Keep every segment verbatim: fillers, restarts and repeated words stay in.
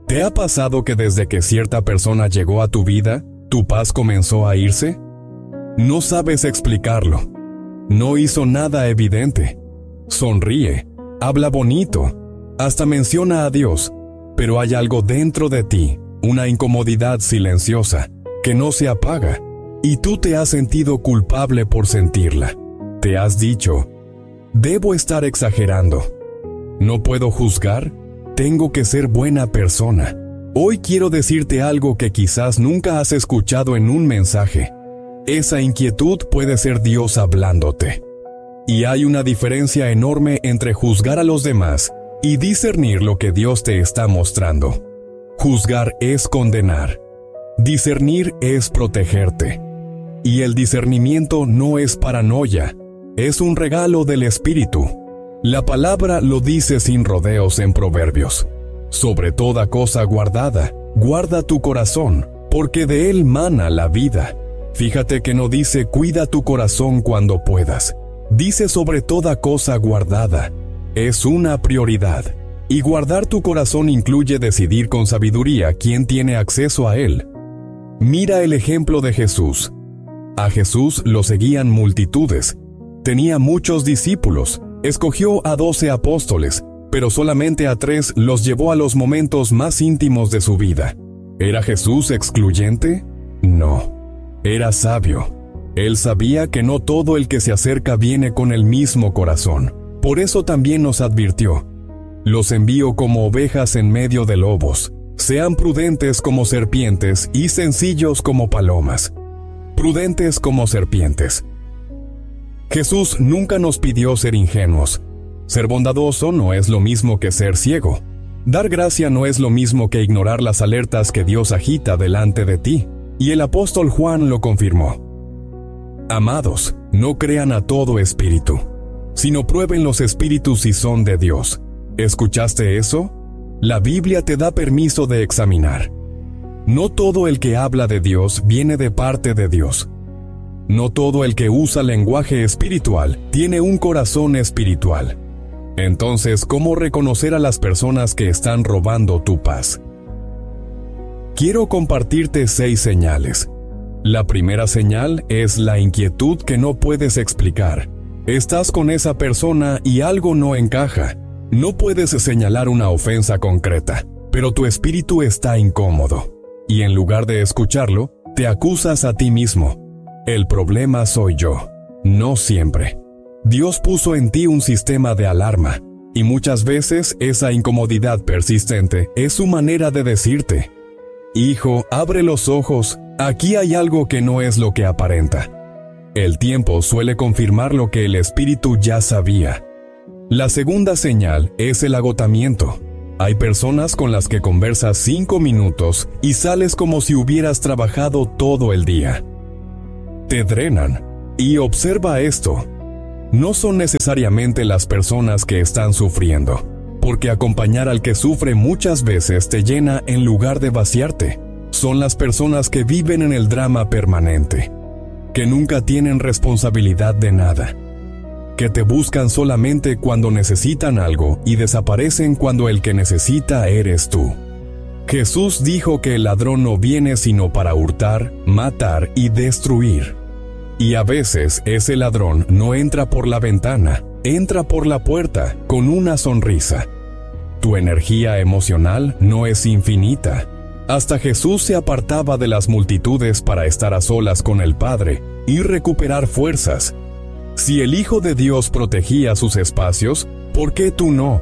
¿Te ha pasado que desde que cierta persona llegó a tu vida, tu paz comenzó a irse? No sabes explicarlo. No hizo nada evidente. Sonríe, habla bonito, hasta menciona a Dios, pero hay algo dentro de ti, una incomodidad silenciosa, que no se apaga, y tú te has sentido culpable por sentirla. Te has dicho, debo estar exagerando. No puedo juzgar, tengo que ser buena persona. Hoy quiero decirte algo que quizás nunca has escuchado en un mensaje. Esa inquietud puede ser Dios hablándote. Y hay una diferencia enorme entre juzgar a los demás y discernir lo que Dios te está mostrando. Juzgar es condenar. Discernir es protegerte. Y el discernimiento no es paranoia, es un regalo del Espíritu. La palabra lo dice sin rodeos en Proverbios. Sobre toda cosa guardada, guarda tu corazón, porque de él mana la vida. Fíjate que no dice cuida tu corazón cuando puedas. Dice sobre toda cosa guardada. Es una prioridad. Y guardar tu corazón incluye decidir con sabiduría quién tiene acceso a él. Mira el ejemplo de Jesús. A Jesús lo seguían multitudes. Tenía muchos discípulos. Escogió a doce apóstoles, pero solamente a tres los llevó a los momentos más íntimos de su vida. ¿Era Jesús excluyente? No. Era sabio. Él sabía que no todo el que se acerca viene con el mismo corazón. Por eso también nos advirtió: los envío como ovejas en medio de lobos. Sean prudentes como serpientes y sencillos como palomas. Prudentes como serpientes. Jesús nunca nos pidió ser ingenuos. Ser bondadoso no es lo mismo que ser ciego. Dar gracia no es lo mismo que ignorar las alertas que Dios agita delante de ti. Y el apóstol Juan lo confirmó. Amados, no crean a todo espíritu, sino prueben los espíritus si son de Dios. ¿Escuchaste eso? La Biblia te da permiso de examinar. No todo el que habla de Dios viene de parte de Dios. No todo el que usa lenguaje espiritual tiene un corazón espiritual. Entonces, ¿cómo reconocer a las personas que están robando tu paz? Quiero compartirte seis señales. La primera señal es la inquietud que no puedes explicar. Estás con esa persona y algo no encaja. No puedes señalar una ofensa concreta, pero tu espíritu está incómodo. Y en lugar de escucharlo, te acusas a ti mismo. El problema soy yo. No siempre. Dios puso en ti un sistema de alarma, y muchas veces esa incomodidad persistente es su manera de decirte: hijo, abre los ojos, aquí hay algo que no es lo que aparenta. El tiempo suele confirmar lo que el espíritu ya sabía. La segunda señal es el agotamiento. Hay personas con las que conversas cinco minutos y sales como si hubieras trabajado todo el día. Te drenan. Y observa esto. No son necesariamente las personas que están sufriendo, porque acompañar al que sufre muchas veces te llena en lugar de vaciarte. Son las personas que viven en el drama permanente, que nunca tienen responsabilidad de nada, que te buscan solamente cuando necesitan algo y desaparecen cuando el que necesita eres tú. Jesús dijo que el ladrón no viene sino para hurtar, matar y destruir. Y a veces ese ladrón no entra por la ventana, entra por la puerta con una sonrisa. Tu energía emocional no es infinita. Hasta Jesús se apartaba de las multitudes para estar a solas con el Padre y recuperar fuerzas. Si el Hijo de Dios protegía sus espacios, ¿por qué tú no?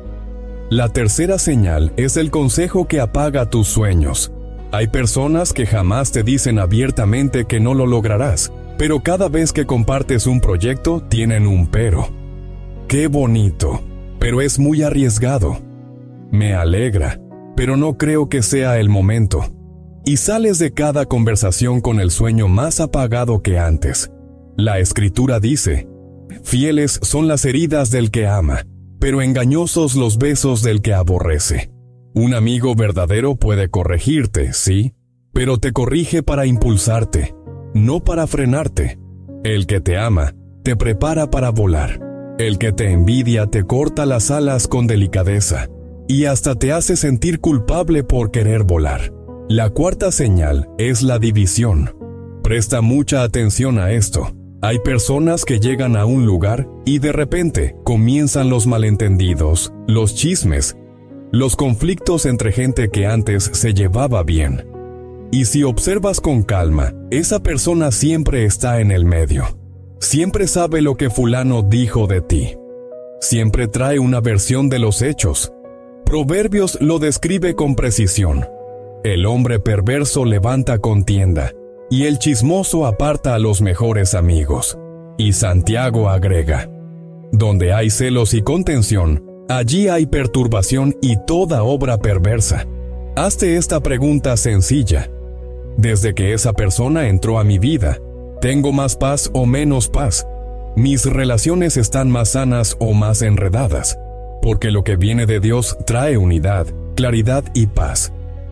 La tercera señal es el consejo que apaga tus sueños. Hay personas que jamás te dicen abiertamente que no lo lograrás, pero cada vez que compartes un proyecto tienen un pero. ¡Qué bonito! Pero es muy arriesgado. Me alegra, pero no creo que sea el momento. Y sales de cada conversación con el sueño más apagado que antes. La Escritura dice: fieles son las heridas del que ama, pero engañosos los besos del que aborrece. Un amigo verdadero puede corregirte, sí, pero te corrige para impulsarte, no para frenarte. El que te ama, te prepara para volar. El que te envidia te corta las alas con delicadeza. y hasta te hace sentir culpable por querer volar. La cuarta señal es la división. Presta mucha atención a esto. Hay personas que llegan a un lugar y de repente comienzan los malentendidos, los chismes, los conflictos entre gente que antes se llevaba bien. Y si observas con calma, esa persona siempre está en el medio. Siempre sabe lo que fulano dijo de ti. Siempre trae una versión de los hechos. Proverbios lo describe con precisión. El hombre perverso levanta contienda, y el chismoso aparta a los mejores amigos. Y Santiago agrega: donde hay celos y contención, allí hay perturbación y toda obra perversa. Hazte esta pregunta sencilla. Desde que esa persona entró a mi vida, ¿tengo más paz o menos paz? ¿Mis relaciones están más sanas o más enredadas? Porque lo que viene de Dios trae unidad, claridad y paz.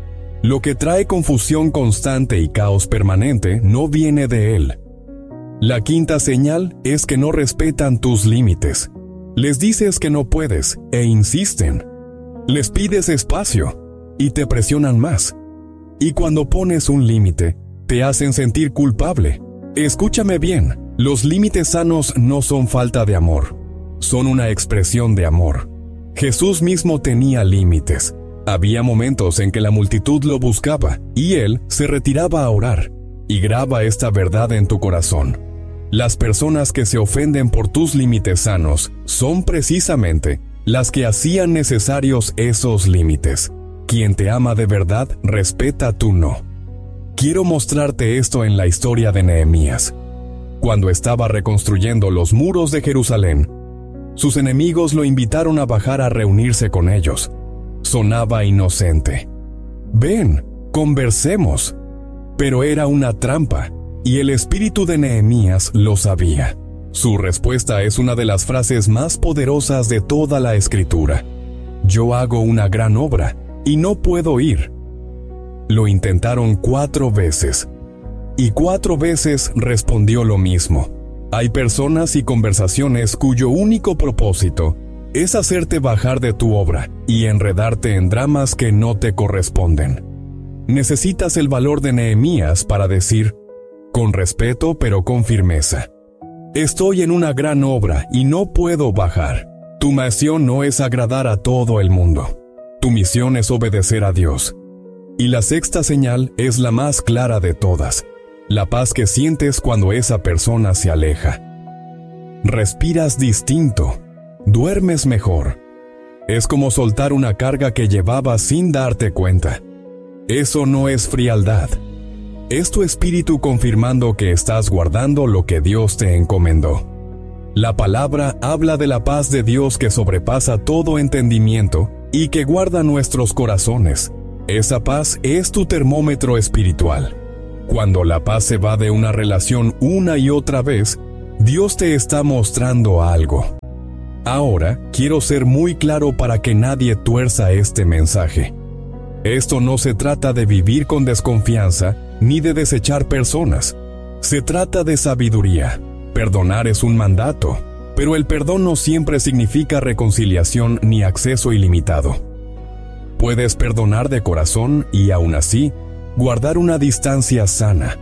Lo que trae confusión constante y caos permanente no viene de Él. La quinta señal es que no respetan tus límites. Les dices que no puedes e insisten. Les pides espacio y te presionan más. Y cuando pones un límite, te hacen sentir culpable. Escúchame bien, los límites sanos no son falta de amor, son una expresión de amor. Jesús mismo tenía límites. Había momentos en que la multitud lo buscaba y Él se retiraba a orar. Y graba esta verdad en tu corazón. Las personas que se ofenden por tus límites sanos son precisamente las que hacían necesarios esos límites. Quien te ama de verdad, respeta tu no. Quiero mostrarte esto en la historia de Nehemías. Cuando estaba reconstruyendo los muros de Jerusalén, sus enemigos lo invitaron a bajar a reunirse con ellos. Sonaba inocente. Ven, conversemos. Pero era una trampa, y el espíritu de Nehemías lo sabía. Su respuesta es una de las frases más poderosas de toda la Escritura. Yo hago una gran obra, y no puedo ir. Lo intentaron cuatro veces, y cuatro veces respondió lo mismo. Hay personas y conversaciones cuyo único propósito es hacerte bajar de tu obra y enredarte en dramas que no te corresponden. Necesitas el valor de Nehemías para decir, con respeto pero con firmeza: estoy en una gran obra y no puedo bajar. Tu misión no es agradar a todo el mundo. Tu misión es obedecer a Dios. Y la sexta señal es la más clara de todas: la paz que sientes cuando esa persona se aleja. Respiras distinto, duermes mejor. Es como soltar una carga que llevabas sin darte cuenta. Eso no es frialdad. Es tu espíritu confirmando que estás guardando lo que Dios te encomendó. La palabra habla de la paz de Dios que sobrepasa todo entendimiento y que guarda nuestros corazones. Esa paz es tu termómetro espiritual. Cuando la paz se va de una relación una y otra vez, Dios te está mostrando algo. Ahora, quiero ser muy claro para que nadie tuerza este mensaje. Esto no se trata de vivir con desconfianza ni de desechar personas. Se trata de sabiduría. Perdonar es un mandato, pero el perdón no siempre significa reconciliación ni acceso ilimitado. Puedes perdonar de corazón y aún así, guardar una distancia sana.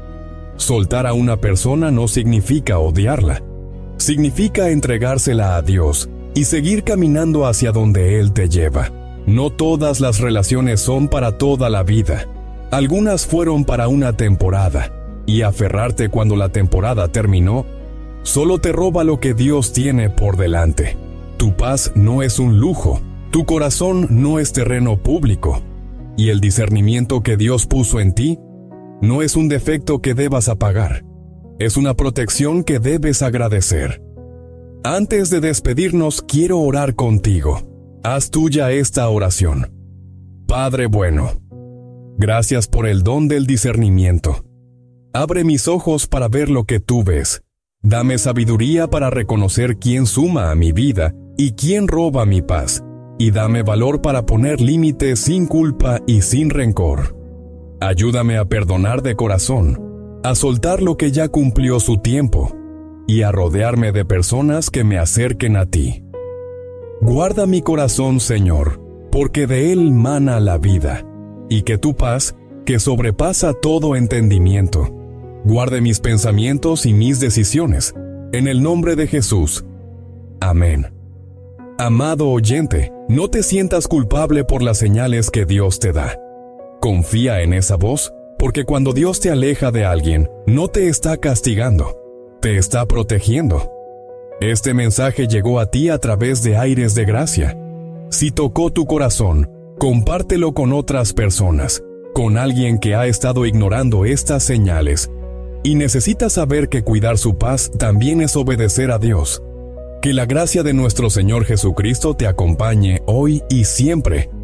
Soltar a una persona no significa odiarla. Significa entregársela a Dios y seguir caminando hacia donde Él te lleva. No todas las relaciones son para toda la vida. Algunas fueron para una temporada, y aferrarte cuando la temporada terminó solo te roba lo que Dios tiene por delante. Tu paz no es un lujo, tu corazón no es terreno público, y el discernimiento que Dios puso en ti no es un defecto que debas apagar, es una protección que debes agradecer. Antes de despedirnos, quiero orar contigo. Haz tuya esta oración. Padre bueno, gracias por el don del discernimiento. Abre mis ojos para ver lo que tú ves. Dame sabiduría para reconocer quién suma a mi vida y quién roba mi paz. Y dame valor para poner límites sin culpa y sin rencor. Ayúdame a perdonar de corazón, a soltar lo que ya cumplió su tiempo y a rodearme de personas que me acerquen a ti. Guarda mi corazón, Señor, porque de Él mana la vida, y que tu paz, que sobrepasa todo entendimiento, guarde mis pensamientos y mis decisiones, en el nombre de Jesús. Amén. Amado oyente, no te sientas culpable por las señales que Dios te da. Confía en esa voz, porque cuando Dios te aleja de alguien, no te está castigando, te está protegiendo. Este mensaje llegó a ti a través de Aires de Gracia. Si tocó tu corazón, compártelo con otras personas, con alguien que ha estado ignorando estas señales y necesita saber que cuidar su paz también es obedecer a Dios. Que la gracia de nuestro Señor Jesucristo te acompañe hoy y siempre.